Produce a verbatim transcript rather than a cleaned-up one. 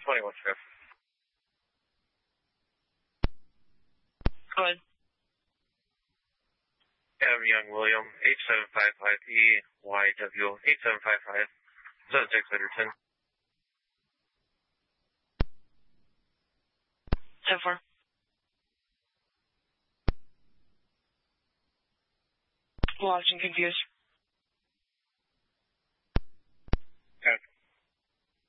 twenty-one script. Go ahead. Adam Young William, H seven five five P Y W eight seven five five seven six Henderson. So far. Lost and confused.